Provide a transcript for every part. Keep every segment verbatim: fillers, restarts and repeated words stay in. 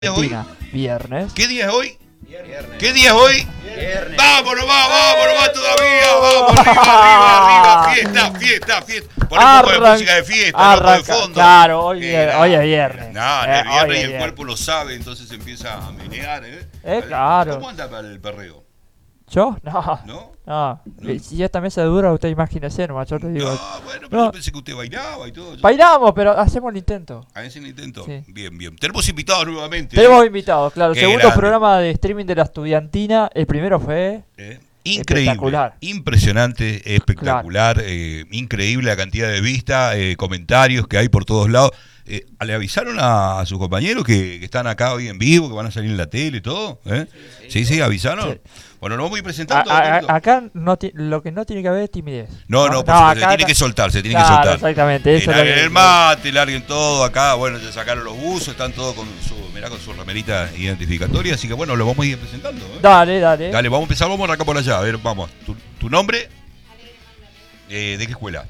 Argentina, viernes. ¿Qué día es hoy? Viernes. ¿Qué día es hoy? Viernes. Vámonos, va, vámonos, va todavía. Vamos, arriba, arriba, arriba. Fiesta, fiesta, fiesta. Ponemos un poco de música de fiesta, loco, de fondo. Claro, hoy, Eh, es, hoy es viernes. No, eh, es viernes y el viernes. cuerpo lo sabe, entonces empieza a menear, ¿eh? Eh, claro. ¿Cómo anda para el perreo? ¿Yo? No. ¿No? No. No. Si esta mesa dura, usted imagínese nomás, yo te digo. No, bueno, pero No. yo pensé que usted bailaba y todo. Bailamos, pero hacemos el intento. ¿A ese intento? Sí. Bien, bien. Tenemos invitados nuevamente. Tenemos invitados, claro. Qué Segundo grande. programa de streaming de la estudiantina. El primero fue. ¿Eh? Increíble, Espectacular. impresionante, espectacular, eh, increíble la cantidad de vistas, eh, comentarios que hay por todos lados. Eh, ¿Le avisaron a, a sus compañeros que, que están acá hoy en vivo, que van a salir en la tele y todo? ¿Eh? Sí, sí, ¿avisaron? Sí. Bueno, nos vamos a ir A- presentando. a- atento. acá no ti- lo que no tiene que haber es timidez. No, no, por supuesto, se tiene acá- que soltar, se tiene Claro, que soltar. exactamente, eso Eh, es lo larguen que- el mate, larguen todo acá. Bueno, ya sacaron los buzos, están todos con su, mirá, con su remerita identificatoria. Así que bueno, lo vamos a ir presentando. ¿eh? Dale, dale. Dale, vamos a empezar, vamos a arrancar por allá. A ver, vamos. ¿Tu, tu nombre? Eh, ¿De qué escuela?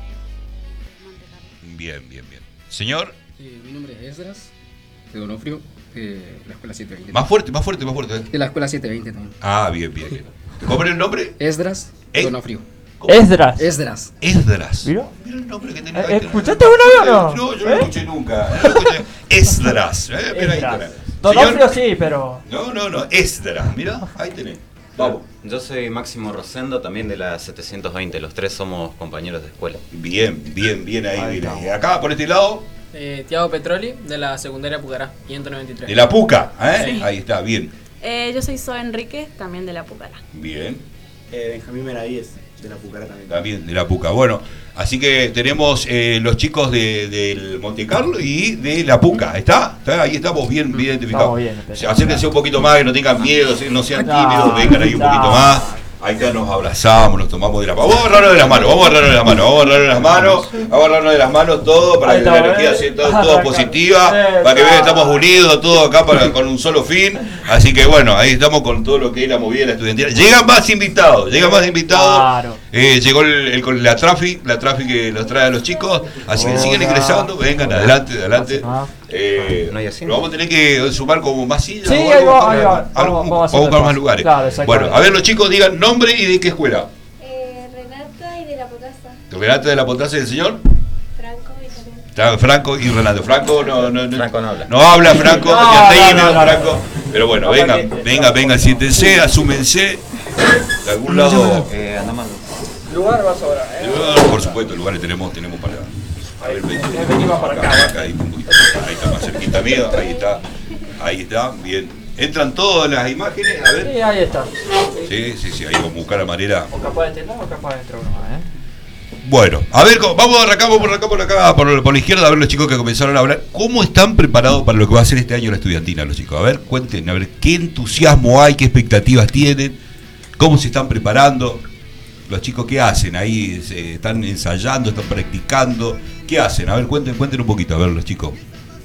Bien, bien, bien. Señor, Eh, mi nombre es Esdras, de Donofrio, de la escuela setecientos veinte. más fuerte, más fuerte, más fuerte. De la escuela setecientos veinte también. Ah, bien, bien, bien. ¿Cómo era el nombre? Esdras, ¿Eh? Donofrio. ¿Cómo? Esdras. Esdras. Esdras. ¿Vio? Mira el nombre que tenía. Eh, ahí tenés. ¿escuchaste uno o no? No, yo no ¿Eh? lo escuché nunca. No lo escuché. Esdras. Eh, espera ahí, Esdras. espera. Donofrio Señor- sí, pero. No, no, no. Esdras. Mira, ahí tenés. Vamos. Yo soy Máximo Rosendo, también de la setecientos veinte. Los tres somos compañeros de escuela. Bien, bien, bien ahí. Ahí Bien ahí. estamos. Acá, por este lado, Eh, Tiago Petroli, de la secundaria Pucará, quinientos noventa y tres. de la Puca. ¿eh? Sí. Ahí está, bien. Eh, yo soy Zoe Enrique, también de la Pucará. Bien. Eh, Benjamín Menavíes, de la Pucará también. También de la Puca. Bueno, así que tenemos eh, los chicos de, del Monte Carlo y de la Puca. ¿Está? ¿Está? Ahí estamos bien, bien identificados. Estamos bien, espectacular. Acérquense un poquito más, que no tengan miedo, no sean No, tímidos, vengan ahí un no. poquito más. Ahí está, nos abrazamos, nos tomamos de la mano. Vamos a agarrarnos de las manos, vamos a agarrarnos de las manos, vamos a agarrarnos de las manos, vamos a agarrarnos de las manos todo para Ahí que está, la energía ¿eh? sea todo, todo positiva, Eh, para que vean que claro. estamos unidos todos acá para, con un solo fin. Así que bueno, ahí estamos con todo lo que es la movida de la estudiantina. Llegan más invitados, llegan más invitados. Claro. Eh, llegó el, el- con la Trafi, la Trafi que los trae a los chicos, así que siguen Hola. ingresando, vengan adelante, adelante. Ah. Eh, No hay asiento. lo vamos a tener que sumar como más sillas. Sí, o ahí algo, va, para- ahí va. algo- Vamos- vamos para haciendo buscar más espacio. lugares. Claro, exactamente. Bueno, a ver los chicos digan nombre y de qué escuela. Eh, Renata y de la Potasa. Renata de la Potasa del señor. Franco y también. Está Franco y Renato. Franco no, no, no, Franco no habla. No habla Franco, No, ya está no, ahí, no, no, Franco. no. Pero bueno, No, vengan, valiente. vengan, vengan, siéntense, asúmense. De algún lado. Eh, andamos. Lugar va a sobrar, ¿eh? Eh, Por supuesto, lugares tenemos, tenemos para. A ver, ven, Eh, venimos para acá. acá, ahí, un poquito. Ahí está más cerquita mío, ahí está. Ahí está, bien. Entran todas las imágenes, a ver. Sí, ahí está. Sí, sí, sí, ahí vamos a buscar la manera. O capaz de entender o capaz de entrar uno más, ¿eh? Bueno, a ver, co- vamos a arrancar, vamos a arrancar por acá, por, por la izquierda, a ver los chicos que comenzaron a hablar. ¿Cómo están preparados para lo que va a ser este año la estudiantina, los chicos? A ver, cuenten, a ver, qué entusiasmo hay, qué expectativas tienen, cómo se están preparando. Los chicos, ¿qué hacen ahí? ¿Se ¿Están ensayando, están practicando? ¿Qué hacen? A ver, cuenten, cuenten un poquito, a ver, los chicos.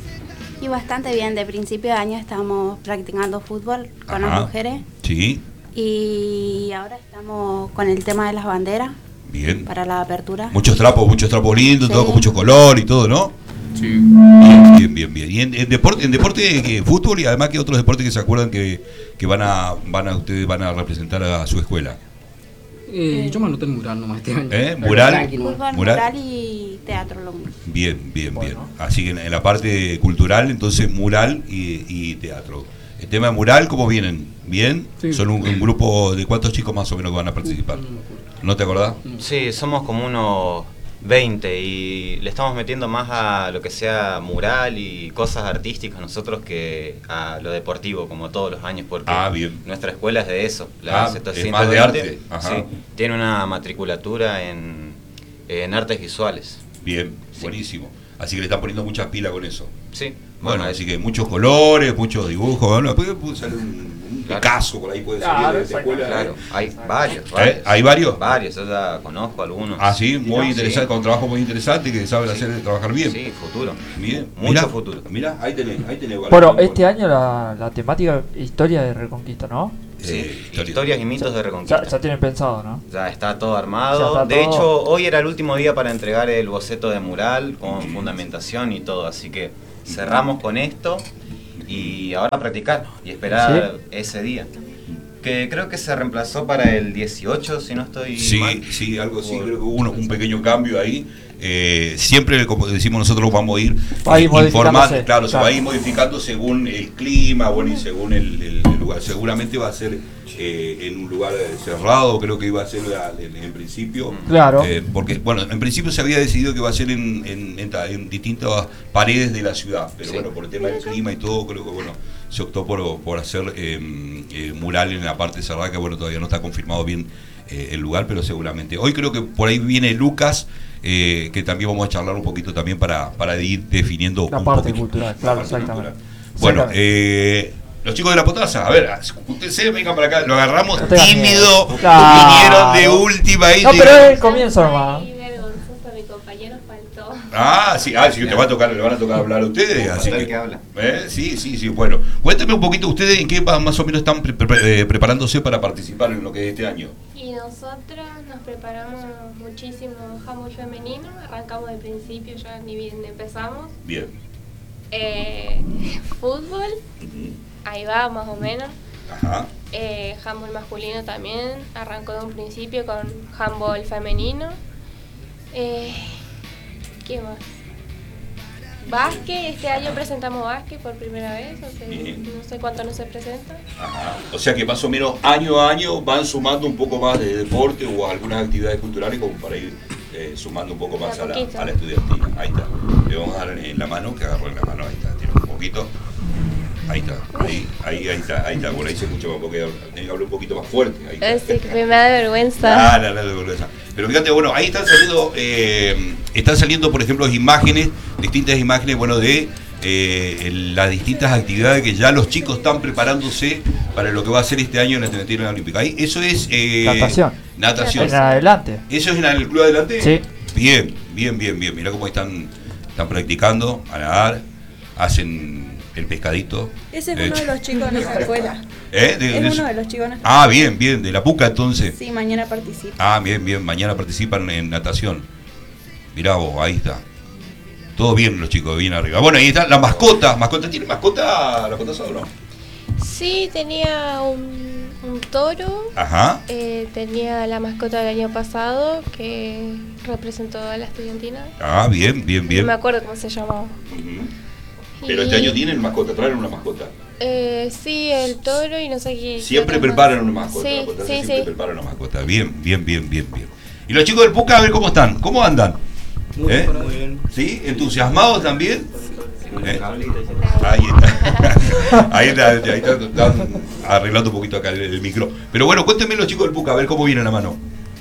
Y bastante bien, de principio de año estamos practicando fútbol con Ajá. las mujeres Sí, y ahora estamos con el tema de las banderas bien. para la apertura. Muchos trapos, muchos trapos lindos, Sí. todo con mucho color y todo, ¿no? Sí. Bien, bien, bien, bien. Y en, en deporte, en deporte que fútbol y además que otros deportes que se acuerdan que, que van a, van a, ustedes van a representar a su escuela. Eh, yo me anoté en mural nomás este año. ¿Eh? Pero ¿Mural? tranqui nomás. Fútbol, Mural. mural y teatro lo mismo. Bien, bien, Bueno. bien. Así que en, en la parte cultural, entonces mural y, y teatro. El tema de mural, ¿cómo vienen? ¿Bien? Sí. ¿Son un, un grupo de cuántos chicos más o menos que van a participar? No me acuerdo. ¿No te acordás? Sí, somos como unos veinte y le estamos metiendo más a lo que sea mural y cosas artísticas nosotros que a lo deportivo, como todos los años, porque Ah, bien. nuestra escuela es de eso. La Ah, es setecientos más de veinte, arte. Ajá. sí, tiene una matriculatura en, en artes visuales. Bien, Sí. buenísimo. Así que le están poniendo mucha pila con eso. Sí, Bueno, es- así que muchos colores, muchos dibujos. Bueno, después puede salir un, un Claro. Picasso por ahí, puede salir Claro, de, de escuela. Claro, hay varios, ¿Eh? varios. ¿Hay varios? Varios, yo ya conozco algunos. Ah, sí, muy Sí. interesante, con trabajo muy interesante que saben Sí. hacer trabajar bien. Sí, futuro. Bien, Mucho mirá, futuro. Mirá, ahí tenés, ahí tenés. Bueno, este año la, la temática historia de Reconquista, ¿no? Sí, Eh, historia. historias y mitos de Reconquista. Ya, ya tienen pensado, ¿no? Ya está todo armado. Ya está de todo. hecho, hoy era el último día para entregar el boceto de mural con fundamentación y todo. Así que cerramos con esto y ahora practicar y esperar ¿Sí? ese día. Que creo que se reemplazó para el dieciocho, si no estoy Sí, mal. sí, algo así, Por- creo que hubo un, un pequeño cambio ahí. Eh, siempre, como decimos nosotros, vamos a ir Va a ir eh, informando, modificándose, claro, se va a claro. ir modificando según el clima, bueno, y según el, el- el lugar. Seguramente va a ser eh, en un lugar eh, cerrado, creo que iba a ser la- en, en principio. Claro. Eh, porque, bueno, en principio se había decidido que iba a ser en, en- en ta- en distintas paredes de la ciudad, pero Sí. bueno, por el tema del clima y todo, creo que, bueno, se optó por, por hacer eh, eh, mural en la parte cerrada, que bueno, todavía no está confirmado bien eh, el lugar, pero seguramente. Hoy creo que por ahí viene Lucas, eh, que también vamos a charlar un poquito también para, para ir definiendo La un parte poquito cultural, la claro, parte exactamente. cultural. Bueno, Exactamente. eh, los chicos de la Potasa, a ver, ustedes se vengan para acá, lo agarramos No tengan tímido, miedo. Claro. vinieron de última y No, pero llegaron- es el comienzo nomás. Ay, vergonzoso, mi compañero faltó. Ah, sí, ah, sí, te va a tocar, le van a tocar hablar a ustedes, así Falta el que, que habla. ¿eh? Sí, sí, sí, bueno. Cuéntame un poquito ustedes en qué pa- más o menos están pre- pre- eh, preparándose para participar en lo que es este año. Y nosotros nos preparamos muchísimo handball femenino, arrancamos de principio, ya ni bien empezamos. Bien. Eh, fútbol, ahí va más o menos. Ajá. Eh, handball masculino también, arrancó de un principio con handball femenino. Eh, ¿Qué más? Básquet, este año presentamos básquet por primera vez, o sea, Bien. no sé cuánto no se presenta. Ajá. O sea que más o menos año a año van sumando un poco más de deporte o algunas actividades culturales como para ir eh, sumando un poco más De a a la, poquito. a la estudiantina. Ahí está. Le vamos a dar en la mano, que agarró en la mano, ahí está, tiene un poquito. Ahí está, ahí, ahí, ahí está, ahí está, por ahí se escucha más porque tiene que hablar un poquito más fuerte. Ahí está. Así que me da vergüenza. Ah, no, no, no, no, no. Pero fíjate, bueno, ahí están saliendo, eh, están saliendo, por ejemplo, imágenes, distintas imágenes, bueno, de eh, el- las distintas actividades que ya los chicos están preparándose para lo que va a ser este año en la estudiantina olímpica. Ahí, eso es eh, Natación. Natación. En adelante. ¿Eso es en el club adelante? Sí. Bien, bien, bien, bien. Mirá cómo están, están practicando a nadar, hacen el pescadito. Ese es Eh, uno de los chicos de nuestra escuela. ¿Eh? De- de Es eso. uno de los chicos de nuestra Ah, bien, bien, de la Puca entonces. Sí, mañana participa. Ah, bien, bien, mañana participan en natación. Mirá vos, ahí está. Todo bien los chicos, bien arriba. Bueno, ahí está la mascota. ¿Mascota tiene mascota la Potasa o no? Sí, tenía un, un toro, Ajá. eh, tenía la mascota del año pasado que representó a la estudiantina. Ah, bien, bien, bien. No me acuerdo cómo se llamaba. Ujú. Pero Y- este año tienen mascota, traen una mascota. Eh, sí, el toro y no sé qué. Siempre qué otro preparan más. una mascota. Sí, la Potasa sí, siempre sí. preparan una mascota. Bien, bien, bien, bien, bien. Y los chicos del Puca, a ver cómo están, cómo andan. Muy, ¿Eh? muy bien. ¿Sí? ¿Entusiasmados también? Con ¿Eh? el cablito. Ahí está. Ahí está, ahí está, están arreglando un poquito acá el, el micro. Pero bueno, cuéntenme los chicos del Puca, a ver cómo viene la mano.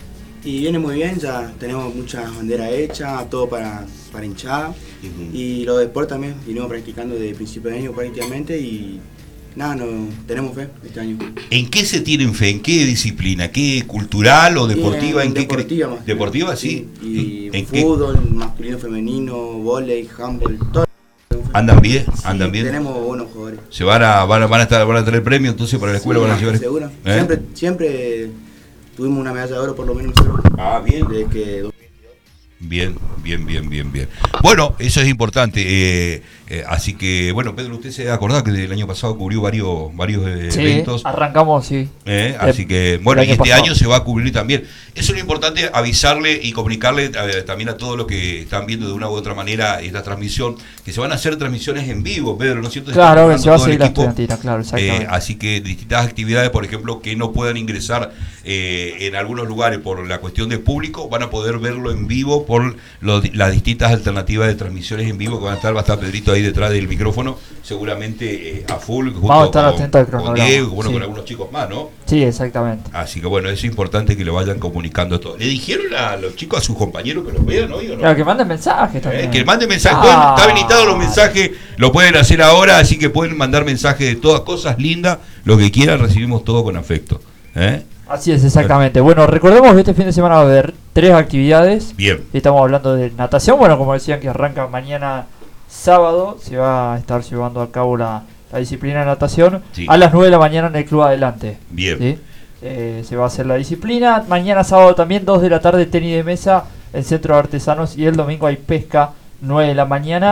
Y viene muy bien, ya tenemos muchas banderas hechas, todo para, para hinchada. Ujú. Y los deportes también, venimos practicando desde principio de año prácticamente y nada, no, tenemos fe este año. ¿En qué se tienen fe? ¿En qué disciplina? ¿Qué cultural o deportiva? Y ¿En qué cre- deportiva más. ¿Deportiva? Sí. Y ¿En, en qué? fútbol, masculino, femenino, vóley, handball, todo. ¿Andan bien? Sí, ¿Andan bien? Tenemos buenos jugadores. ¿Se van a, van a, van a, estar, van a tener premio entonces para la escuela? Sí, van a llevar? seguro. ¿Eh? Siempre, siempre tuvimos una medalla de oro por lo menos nosotros. Ah, bien. Desde que Bien, bien, bien, bien, bien. Bueno, eso es importante. eh, eh, así que, bueno, Pedro, usted se acordaba que el año pasado cubrió varios, varios eh, Sí, eventos. arrancamos, sí. Eh, así El- que, bueno, el y año este pasado. año se va a cubrir también. Eso es lo importante, avisarle y comunicarle eh, también a todos los que están viendo de una u otra manera esta transmisión, que se van a hacer transmisiones en vivo, Pedro, ¿no es cierto? Claro, que Está se va a todo el seguir la equipo. estudiantina, claro, exactamente. Eh, así que distintas actividades, por ejemplo, que no puedan ingresar eh, en algunos lugares por la cuestión de público, van a poder verlo en vivo por lo- las distintas alternativas de transmisiones en vivo que van a estar. Va a estar Pedrito ahí detrás del micrófono, seguramente eh, a full, junto Vamos a estar con, atentos al con cronograma, Diego, bueno, sí. con algunos chicos más, ¿no? Sí, exactamente. Así que bueno, es importante que lo vayan comunicando todo. ¿Le dijeron a los chicos, a sus compañeros que los vean hoy o no? Claro, que manden mensajes Eh, también. que manden mensajes, Ah. pueden- está habilitado los mensajes, lo pueden hacer ahora, así que pueden mandar mensajes de todas cosas lindas, lo que quieran, recibimos todo con afecto. ¿Eh? Así es, exactamente. Bueno, recordemos que este fin de semana va a haber tres actividades. Bien, Estamos hablando de natación, bueno, como decían que arranca mañana sábado, se va a estar llevando a cabo la, la disciplina de natación Sí. a las nueve de la mañana en el Club Adelante. bien. ¿Sí? Eh, se va a hacer la disciplina. Mañana sábado también, dos de la tarde, tenis de mesa en Centro de Artesanos. Y el domingo hay pesca, nueve de la mañana.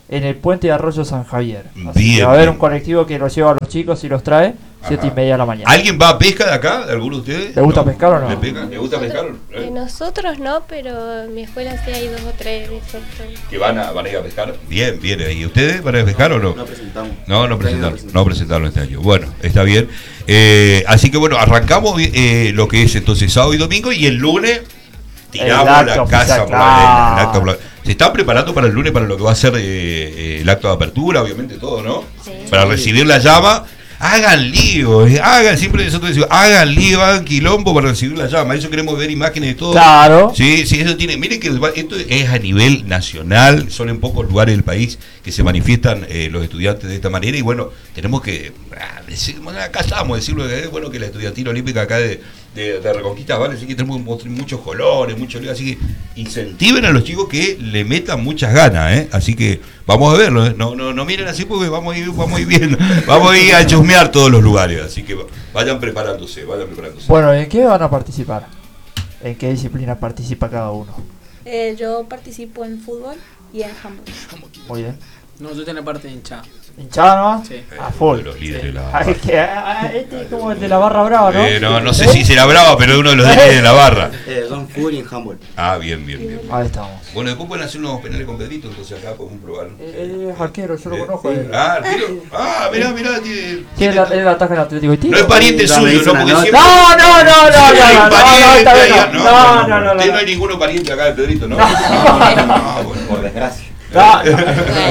en el puente de Arroyo San Javier. Así Bien, que va a haber bien. un colectivo que los lleva a los chicos y los trae siete y media de la mañana. ¿Alguien va a pesca de acá? ¿De alguno de ustedes? ¿Le gusta pescar o no? ¿Le, pesca? ¿Le gusta pescar? De ¿Eh? nosotros no, pero en mi escuela sí hay dos o tres de esos. ¿Que van a, van a ir a pescar? Bien, bien. ¿Y ustedes van a pescar o no? No presentamos. No, no Este año presentaron, no presentaron este año. Bueno, está bien. Eh, así que bueno, arrancamos eh, lo que es entonces sábado y domingo y el lunes tiramos El acto la casa oficial, por la arena, el claro. acto por la- Se están preparando para el lunes para lo que va a ser eh, eh, el acto de apertura, obviamente todo, ¿no? Sí. Para recibir la llama. Hagan lío, eh, hagan, siempre nosotros decimos, hagan lío, hagan quilombo para recibir la llama. Eso queremos ver imágenes de todo. Claro. Sí, sí, eso tiene. Miren que esto es a nivel nacional, son en pocos lugares del país que se manifiestan eh, los estudiantes de esta manera. Y bueno, tenemos que. Ah, decir, bueno, acá estamos, decirlo que es bueno que la estudiantina olímpica acá de, de, de Reconquista, ¿vale? Así que tenemos muchos colores, muchos líos. Así que incentiven a los chicos que le metan muchas ganas, ¿eh? Así que vamos a verlo, ¿eh? No, no, no miren así porque vamos a ir, vamos a ir viendo, vamos a ir a chusmear todos los lugares. Así que vayan preparándose, vayan preparándose. Bueno, ¿en qué van a participar? ¿En qué disciplina participa cada uno? Eh, yo participo en fútbol y en handball. Muy bien. No, yo tengo parte de hinchada. ¿Hinchada nomás? Sí. A full. De los líderes de la Ah, es que, ah, este es como el de la barra brava, ¿no? Eh, no, no sé si será brava, pero es uno de los líderes de la barra. Eh, son fútbol y en handball. Ah, bien, bien, bien. Ahí estamos. Bueno, después pueden hacer unos penales con Pedrito, entonces acá podemos probar. Él es arquero, yo lo Eh, conozco. él. Ah, arquero. Ah, mirá, mirá. Tiene, Sí, tiene- él, él ataca en Atlético Haití. no es pariente Ya me suyo, hizo ¿no? una Porque nota. siempre. No, no, no, no, Sí, no, hay no, no, no, pariente esta vez ahí, no. No, no, no, no, Usted no no. hay ninguno pariente acá de Pedrito, ¿no? Ah, bueno. Por desgracia. No, no,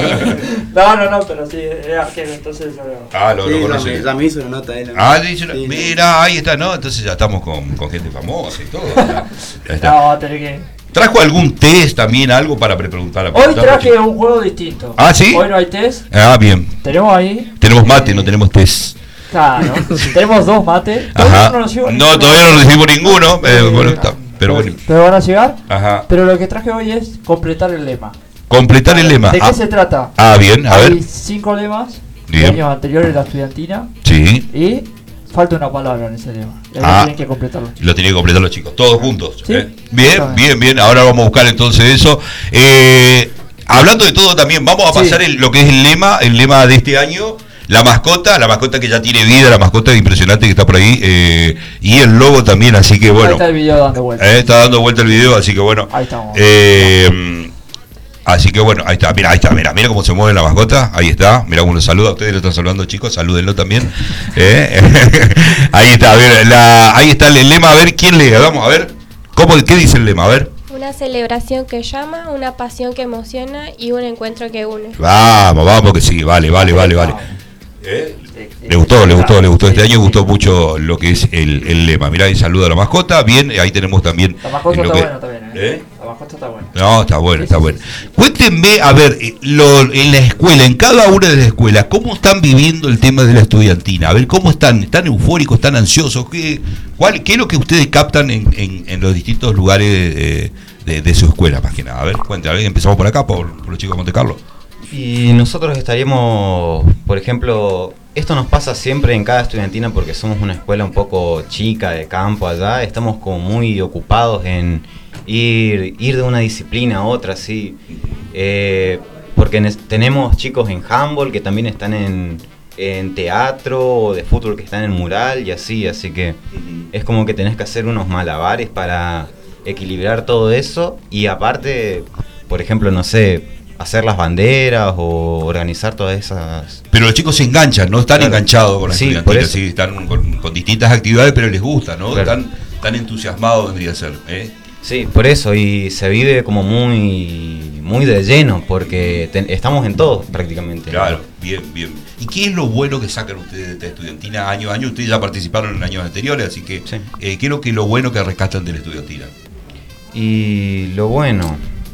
no, no, no, pero sí, es arquero, entonces yo lo... Ah, lo, Sí, lo ya, conoce. me, ya me hizo una nota él. Ah, dice, Sí, mira, ahí está, ¿no? Entonces ya estamos con, con gente famosa y todo. Ya está. No, va a tener que... ¿Trajo algún test también, algo para preguntar? Hoy traje un juego distinto. Ah, ¿sí? Hoy no hay test. Ah, bien. Tenemos ahí... Tenemos mate, eh, no tenemos test. Claro, tenemos dos mates. Ajá. No, nos llegó No, ninguno. todavía no recibimos ninguno. eh, Eh, bueno, está, pero bueno. Pero van a llegar. Ajá. Pero lo que traje hoy es completar el lema. Completar el lema. ¿De qué Ah, se trata? ah, bien, a Hay ver. cinco lemas de Bien. años anteriores de la estudiantina Sí. y falta una palabra en ese lema. Y ahí Ah. tienen que completarlo. Lo tienen que completar los chicos, todos juntos. Sí. ¿eh? Bien, Exactamente. bien, bien. Ahora vamos a buscar entonces eso. Eh, hablando de todo también, vamos a Sí. pasar el- lo que es el lema, el lema de este año. La mascota, la mascota que ya tiene vida, la mascota impresionante que está por ahí. eh, y el logo también, así que Ahí bueno. está el video dando vueltas. Eh, está dando vuelta el video, así que bueno. Ahí estamos. Eh, así que bueno, ahí está, mira, ahí está, mira, mira cómo se mueve la mascota, ahí está, mira cómo lo saluda, ustedes lo están saludando chicos, salúdenlo también. Eh, ahí está, a ver, la, ahí está el lema, a ver quién lee, vamos a ver, ¿cómo, qué dice el lema? A ver. Una celebración que llama, una pasión que emociona y un encuentro que une. Vamos, vamos, que sí, vale, vale, vale, vale. ¿Eh? Le gustó, le gustó, le gustó. Este año gustó mucho lo que es el, el lema. Mirá, ahí saluda a la mascota. Bien, ahí tenemos también. La mascota lo está que- buena también, ¿eh? ¿Eh? La mascota está buena. No, está bueno, Sí, está sí, bueno. sí, sí. Cuéntenme, a ver, eh, lo, en la escuela, en cada una de las escuelas, ¿cómo están viviendo el tema de la estudiantina? A ver, ¿cómo están? ¿Están eufóricos? ¿Están ansiosos? ¿Qué, cuál, qué es lo que ustedes captan en, en, en los distintos lugares eh, de, de su escuela, más que nada? A ver, cuéntenme. A ver, empezamos por acá, por, por los chicos de Monte Carlo. Y nosotros estaríamos, por ejemplo, esto nos pasa siempre en cada estudiantina porque somos una escuela un poco chica de campo allá, estamos como muy ocupados en ir, ir de una disciplina a otra, sí, eh, porque nes- tenemos chicos en handball que también están en, en teatro o de fútbol que están en mural y así, así que es como que tenés que hacer unos malabares para equilibrar todo eso y aparte, por ejemplo, no sé, hacer las banderas o organizar todas esas... Pero los chicos se enganchan, ¿no? Están Claro. enganchados con la Sí, estudiantina, por eso. sí, están con, con distintas actividades, pero les gusta, ¿no? Claro. Están, están entusiasmados, vendría a ser. ¿eh? Sí, por eso, y se vive como muy muy de lleno, porque te- estamos en todo prácticamente. Claro, bien, bien. ¿Y qué es lo bueno que sacan ustedes de esta estudiantina año a año? Ustedes ya participaron en años anteriores, así que, Sí. eh, ¿qué es lo, que, lo bueno que rescatan de la estudiantina? Y lo bueno...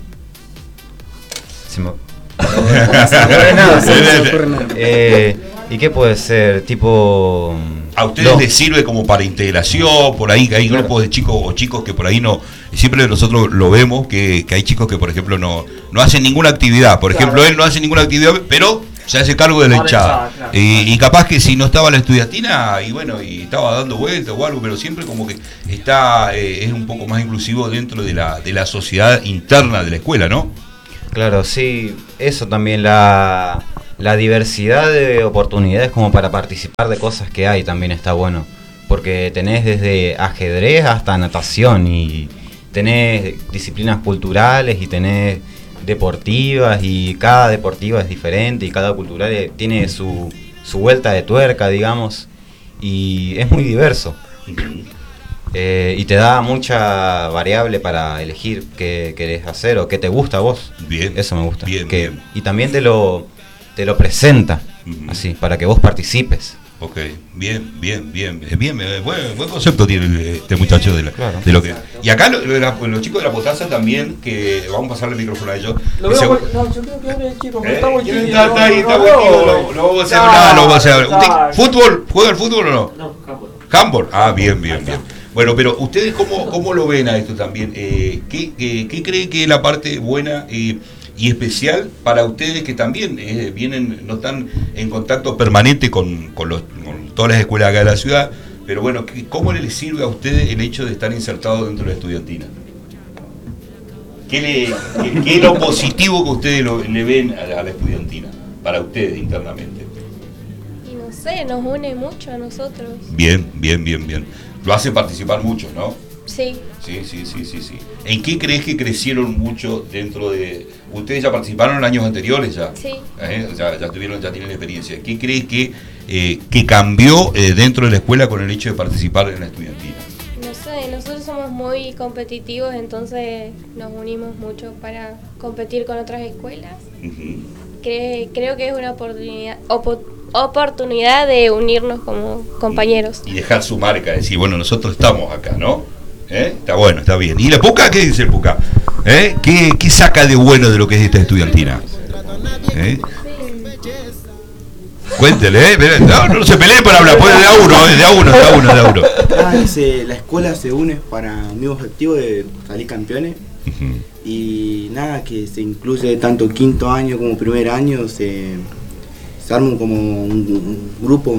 Se me- nada, se me ocurre nada. Eh, ¿Y qué puede ser? Tipo... ¿A ustedes lo- les sirve como para integración? Por ahí hay Claro. grupos de chicos o chicos que por ahí no... Siempre nosotros lo vemos, que, que hay chicos que, por ejemplo, no, no hacen ninguna actividad. Por Claro. ejemplo, él no hace ninguna actividad, pero se hace cargo de la Ah, la hinchada. hinchada, claro. y, y capaz que si no estaba la estudiantina, y bueno, y estaba dando vueltas o algo, pero siempre como que está eh, es un poco más inclusivo dentro de la, de la sociedad interna de la escuela, ¿no? Claro, sí, eso también, la, la diversidad de oportunidades como para participar de cosas que hay también está bueno, porque tenés desde ajedrez hasta natación y tenés disciplinas culturales y tenés deportivas y cada deportiva es diferente y cada cultural tiene su, su vuelta de tuerca, digamos, y es muy diverso. Eh, y te da mucha variable para elegir qué querés hacer o qué te gusta a vos. Bien. Eso me gusta. Bien, que, bien. Y también te lo, te lo presenta, uh-huh. así, para que vos participes. Ok, bien, bien, bien, bien, bien buen, buen concepto tiene este muchacho de, la, claro. de lo que... Y acá lo, la, los chicos de la Potasa también, que vamos a pasarle el micrófono a ellos. Lo veo, muy, no, yo creo que hable el chico, ¿Eh? está muy chido. Está, está ahí, está muy chido, no vamos a hacer nada, no vamos a hacer. ¿Fútbol? ¿Juega el fútbol o no? No, handball. ¿Handball? Ah, bien, bien, bien. Bueno, pero ustedes cómo, cómo lo ven a esto también, eh, ¿qué, qué, ¿qué creen que es la parte buena eh, y especial para ustedes que también eh, vienen, no están en contacto permanente con, con, los, con todas las escuelas acá de la ciudad, pero bueno, ¿cómo les sirve a ustedes el hecho de estar insertados dentro de la estudiantina? ¿Qué, le, qué, qué es lo positivo que ustedes lo, le ven a la, a la estudiantina, para ustedes internamente? Y no sé, nos une mucho a nosotros. Bien, bien, bien, bien. Lo hace participar mucho, ¿no? Sí. Sí, sí, sí, sí, sí. ¿En qué crees que crecieron mucho dentro de... Ustedes ya participaron en años anteriores ya? Sí. ¿Eh? Ya, ya tuvieron, ya tienen experiencia. ¿Qué crees que, eh, que cambió eh, dentro de la escuela con el hecho de participar en la estudiantina? No sé, nosotros somos muy competitivos, entonces nos unimos mucho para competir con otras escuelas. Uh-huh. Cre- creo que es una oportunidad... Opo- oportunidad de unirnos como compañeros. Y, y dejar su marca, decir, bueno, nosotros estamos acá, ¿no? ¿Eh? Está bueno, está bien. ¿Y la Puca? ¿Qué dice el Puca? ¿Eh? ¿Qué, ¿Qué saca de bueno de lo que es esta estudiantina? ¿Eh? Cuéntele, ¿eh? No, no se peleen para hablar, pues de a uno, ¿eh? de a uno, de a uno, de a uno. Ah, se, la escuela se une para mi objetivo de salir campeones. Uh-huh. Y nada, que se incluye tanto quinto año como primer año, se... se arma como un, un grupo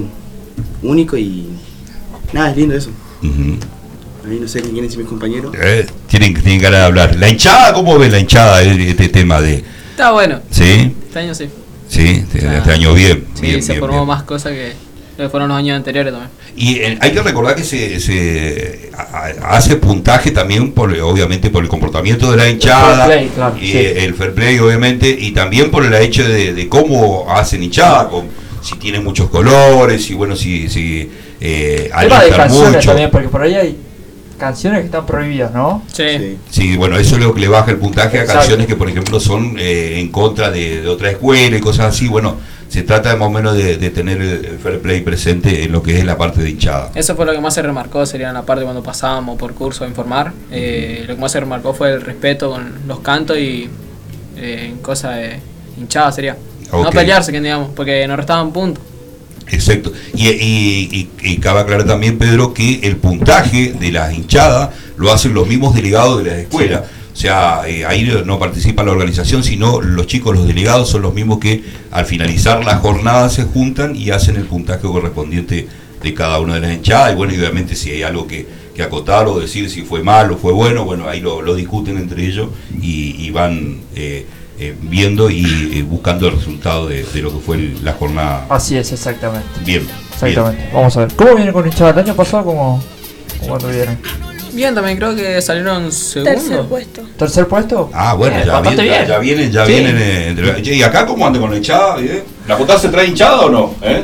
único y nada, es lindo eso. Uh-huh. A mí no sé quién quieren ser mis compañeros. Eh, tienen, tienen ganas de hablar. ¿La hinchada? ¿Cómo ves la hinchada de este tema de...? Está bueno. ¿Sí? Este año sí. Sí, este, ah, este año bien. Sí, bien, se bien, formó bien. más cosas que lo que fueron los años anteriores también. Y eh, hay que recordar que se, se a, hace puntaje también, por obviamente, por el comportamiento de la hinchada, el fair play, claro, y sí. el fair play, obviamente, y también por el hecho de, de cómo hacen hinchada, con, si tienen muchos colores, y bueno, si, si eh, alientan mucho. También, porque por ahí hay canciones que están prohibidas, ¿no? Sí. Sí, sí, bueno, eso es lo que le baja el puntaje. Exacto. A canciones que, por ejemplo, son eh, en contra de, de otra escuela y cosas así. Bueno, se trata más o menos de, de tener el fair play presente en lo que es la parte de hinchada. Eso fue lo que más se remarcó, sería en la parte cuando pasábamos por curso a informar. Eh, lo que más se remarcó fue el respeto con los cantos y eh, en cosas de hinchada sería. Okay. No pelearse, que digamos, porque nos restaban puntos. Exacto. Y, y, y, y cabe aclarar también, Pedro, que el puntaje de las hinchadas lo hacen los mismos delegados de las escuelas. Sí. O sea, eh, ahí no participa la organización, sino los chicos, los delegados, son los mismos que al finalizar la jornada se juntan y hacen el puntaje correspondiente de cada una de las hinchadas. Y bueno, y obviamente si hay algo que, que acotar o decir si fue mal o fue bueno, bueno, ahí lo, lo discuten entre ellos y, y van... Eh, Eh, viendo y eh, buscando el resultado de, de lo que fue el, la jornada. Así es, exactamente. Bien. Exactamente. Bien. Vamos a ver. ¿Cómo viene con hinchada? El año pasado, ¿cómo, cómo anduvieron? Bien, también creo que salieron segundo. Tercer puesto. ¿Tercer puesto? Ah, bueno, bien, ya, bien, bien. ya, ya vienen, ya sí. vienen. Eh, ¿Y acá cómo anda con la hinchada? ¿Eh? ¿La Potasa se trae hinchada o no? ¿Eh?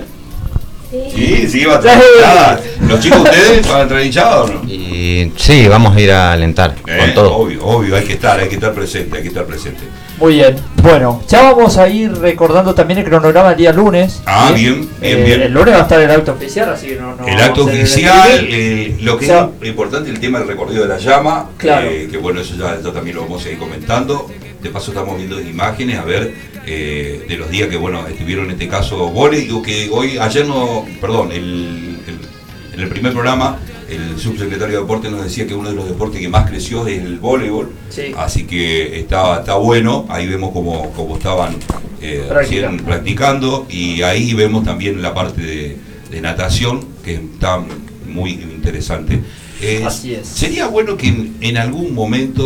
Sí, sí, va a traer hinchada. ¿Los chicos ustedes van a traer hinchada o no? Y sí, vamos a ir a alentar eh, con todo. Obvio, obvio, hay que estar, hay que estar presente, hay que estar presente. Muy bien, bueno, ya vamos a ir recordando también el cronograma del día lunes. Ah, bien, bien, eh, bien. El lunes va a estar el acto oficial, así que no... no el acto oficial, eh, lo que o sea, es importante, el tema del recorrido de la llama, claro. eh, que bueno, eso ya, ya también lo vamos a ir comentando. De paso estamos viendo imágenes, a ver, eh, de los días que, bueno, estuvieron en este caso vóley, digo que hoy, ayer no, perdón, el, el, en el primer programa, el subsecretario de Deporte nos decía que uno de los deportes que más creció es el voleibol, sí. Así que está, está bueno, ahí vemos cómo, cómo estaban eh, practicando. practicando y ahí vemos también la parte de, de natación, que está muy interesante. Eh, Así es. Sería bueno que en, en algún momento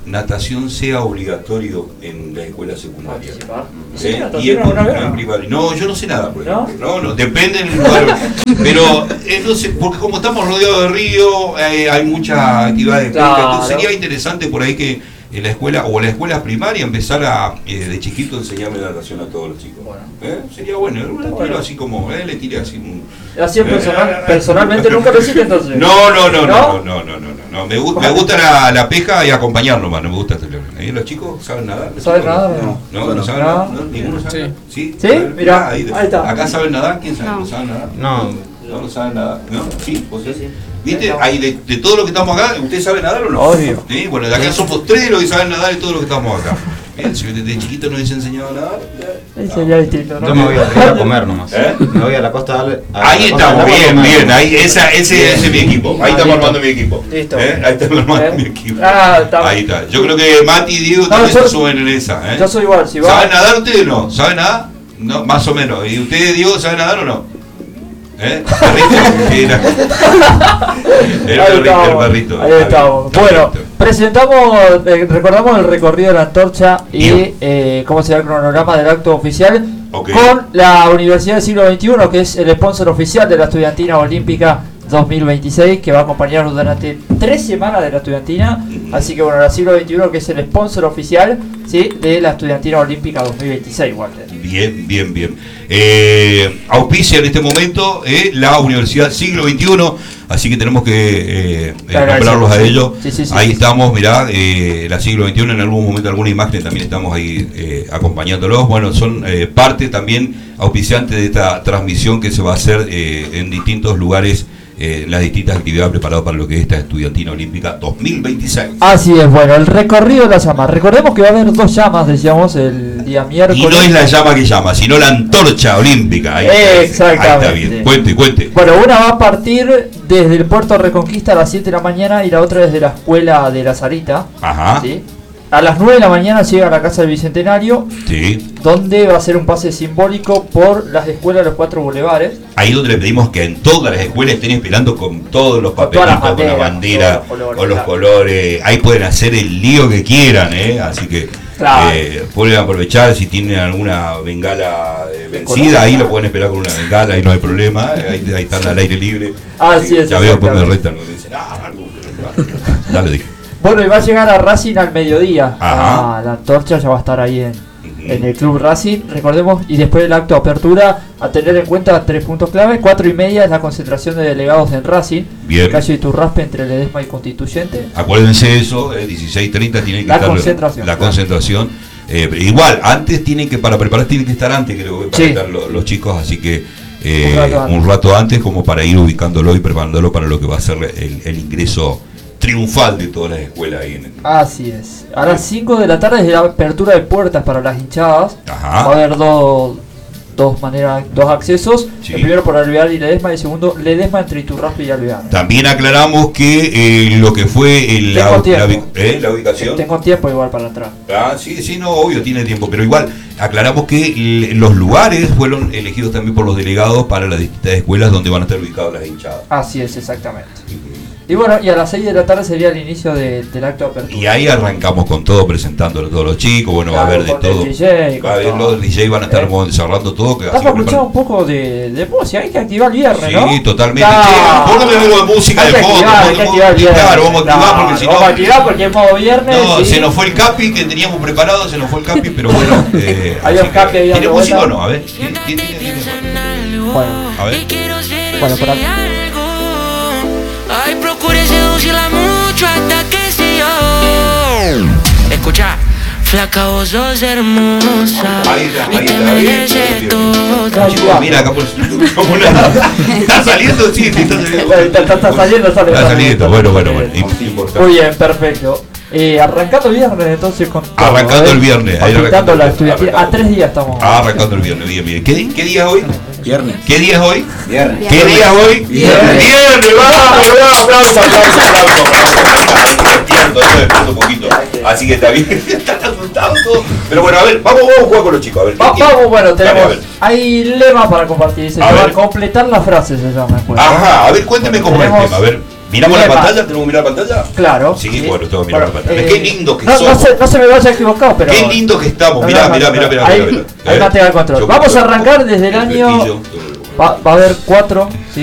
natación sea obligatorio en la escuela secundaria. ¿Sí, ¿Eh? natación Y en, alguna vez? en primaria. No, yo no sé nada, por ¿No? ejemplo. No, no, depende del lugar. Pero, eh, no sé, porque como estamos rodeados de río, eh, hay muchas actividades de pesca, Claro. entonces sería interesante por ahí que en la escuela o en la escuela primaria empezar a eh, de chiquito enseñarle natación a todos los chicos. Bueno. ¿Eh? Sería bueno, un tiro Bueno. así como, eh, le tiré así un... Así en personal, personalmente nunca lo hiciste entonces. No, no, no, ¿No? no, no, no, no, no, no. Me, gu- me gusta la, la pesca y acompañar nomás, no me gusta hacer. ¿Eh? ¿Los chicos saben nadar? ¿Los ¿Saben chicos? nadar? No, no, no, No. saben No. nadar. ¿No? ¿Ninguno sabe? Sí. nadar? ¿Sí? ¿Sí? A ver, Mirá, ahí, ahí está. ¿Acá saben nadar? ¿Quién sabe? No. ¿No saben nadar? No, No, no saben nadar. ¿No? ¿Sí? ¿Vos sí? ¿Viste? Ahí de, de todo lo que estamos acá, ¿usted sabe nadar o no? Obvio. ¿Sí? Bueno, de acá somos tres los que saben nadar y todos los que estamos acá. Bien, si desde chiquito nos hubiese enseñado a nadar. Ahí sería distinto, ¿no? yo me voy al río a comer nomás. ¿Eh? Me voy a la costa. A la Ahí costa estamos, del agua a bien, comer. bien. Ahí, esa, ese, ese es mi equipo. Ahí Ah, estamos listo. armando mi equipo. Listo. ¿Eh? Ahí estamos armando ¿Eh? mi equipo. Ah, está. Ahí está. Yo creo que Mati y Diego No, también yo- se suben en esa. ¿eh? Yo soy igual, si va. ¿Saben nadar ustedes o no? ¿Saben nadar? No, más o menos. ¿Y ustedes, Diego, saben nadar o no? ¿Eh? ¿Perrito? Sí, era- El Ahí perrito, el estamos, perrito. ahí Está estamos. bien, Bueno, está bien. presentamos, eh, recordamos el recorrido de la antorcha y Bien. eh, cómo será el cronograma del acto oficial Ok. con la Universidad del Siglo veintiuno, que es el sponsor oficial de la Estudiantina Olímpica dos mil veintiséis, que va a acompañarnos durante tres semanas de la Estudiantina. Así que bueno, la Siglo veintiuno, que es el sponsor oficial, ¿sí?, de la Estudiantina Olímpica dos mil veintiséis, Walter. Bien, bien, bien. Eh, auspicia en este momento eh, la Universidad Siglo veintiuno, así que tenemos que eh, eh, Claro, nombrarlos sí. a ellos. Sí, sí, sí. Ahí estamos, mirá, eh, la Siglo veintiuno, en algún momento alguna imagen también estamos ahí eh, acompañándolos. Bueno, son eh, parte también auspiciante de esta transmisión que se va a hacer eh, en distintos lugares, eh, las distintas actividades preparadas para lo que es esta Estudiantina Olímpica dos mil veintiséis. Así es, bueno, el recorrido de las llamas. Recordemos que va a haber dos llamas, decíamos, el día miércoles. Y no es la llama que llama, sino la antorcha olímpica. Ahí está, Exactamente. Ahí está bien. Cuente, cuente. Bueno, una va a partir desde el puerto Reconquista a las siete de la mañana y la otra desde la escuela de la Sarita. Ajá. ¿Sí? A las nueve de la mañana llega a la Casa del Bicentenario, Sí. donde va a ser un pase simbólico por las escuelas de los cuatro bulevares. Ahí donde le pedimos que en todas las escuelas estén esperando con todos los Con todas papelitos, las con la banderas, bandera, con todos los colores, con los claro. colores. Ahí pueden hacer el lío que quieran, ¿eh? Así que Claro. eh, pueden aprovechar si tienen alguna bengala eh, color, vencida. Ahí claro. lo pueden esperar con una bengala, ahí no hay problema. eh, Ahí, ahí están al aire libre. Así es, Ya veo, después me exactamente. retan, me dicen, ah, algo. Dale, dije. Bueno, y va a llegar a Racing al mediodía. Ajá. Ah, la antorcha ya va a estar ahí en, Ujú. en el Club Racing, recordemos, y después del acto de apertura, a tener en cuenta tres puntos clave. Cuatro y media es la concentración de delegados en Racing, Bien. calle Iturraspe entre Ledesma y Constituyente. Acuérdense eso, eh, dieciséis treinta tiene que La estar concentración, la claro. concentración. Eh, igual, antes tienen que, para preparar, tienen que estar antes, creo que para Sí. estar los, los chicos, así que eh, Un rato antes. un rato antes, como para ir ubicándolo y preparándolo para lo que va a ser el, el ingreso triunfal de todas las escuelas ahí en el... Así es. A las cinco de la tarde es la apertura de puertas para las hinchadas. Ajá. Va a haber dos, dos maneras, dos accesos. Sí. El primero por Alvear y Ledesma, y el segundo Ledesma entre Iturraspe y Alvear. También aclaramos que eh, lo que fue el- la, Tengo la, tiempo. eh, la ubicación... Tengo tiempo igual para entrar. Ah, sí, sí, no, obvio, tiene tiempo, pero igual aclaramos que l- los lugares fueron elegidos también por los delegados para las distintas escuelas donde van a estar ubicadas las hinchadas. Así es, exactamente. Y bueno, y a las seis de la tarde sería el inicio de- del acto de apertura. Y ahí arrancamos con todo, presentándolo a todos los chicos, bueno, va a Claro, haber de con el todo. D J, con Va a haber todo. los D J, van a estar Eh. cerrando todo. Que Estamos así que escuchando preparan- un poco de, de música, hay que activar el viernes, ¿no? Sí, totalmente. Claro. Che, póngame algo de música Hay de que fondo. activar, hay que fondo, activar el viernes. Claro, vamos a activar Claro, porque si no. Vamos a activar porque es modo viernes. No, sí. se nos fue el capi que teníamos preparado, se nos fue el capi, pero bueno. Eh, Hay así un que- capi ahí ¿Tiene dando música o vueltas. no? A ver. ¿tiene- tiene- tiene- tiene- Bueno, A ver. bueno, por aquí. Ay, procure seducirla mucho hasta que se yo. Escucha, flaca, vos sos hermosa. Ahí está, Y ahí te está, bien, mereces bien. todo. Chicos, mira acá por como nada. ¿Está saliendo? Sí, sí, está saliendo. Está, está- está saliendo, sale. Está sale, saliendo, sale. bueno, bueno, bueno. Importante. Muy bien, perfecto. Eh, arrancando el viernes entonces con todo, Arrancando ¿eh? el viernes, ahí Agitando arrancando la el- estudiantina. A arrancando. tres días estamos. Ah, arrancando el viernes, bien, bien. ¿Qué, di- qué día es hoy? Viernes. ¿Qué día es hoy? Viernes. ¿Qué día es hoy? Viernes. Viernes, vamos, vamos, aplauso, aplauso, aplauso. Despierto, yo despierto un poquito. Así que está bien, están asustados todos. Pero bueno, a ver, vamos, vamos a jugar con los chicos, a ver. Va- ¿quién- vamos, bueno, Dale, a tenemos. ver. Hay lema para compartir. Se A llama ver. completar la frase, se llama después. Ajá, a ver, cuénteme cómo es el Tenemos- tema, a ver. ¿Miramos la Epa. pantalla? ¿Tenemos que mirar la pantalla? Claro. Sí, sí. bueno, tengo que mirar Bueno, la pantalla. eh, Qué lindo que no, somos. no, se, no se me vaya equivocado, pero. Qué lindo que estamos. No, Mirá, no, mirá, no, mirá, no. mirá, Ahí, mirá, mirá. ahí Eh, mantenga el control. yo Vamos a controlo arrancar desde el el año. flequillo, todo lo- Va, va a haber cuatro. ¿sí?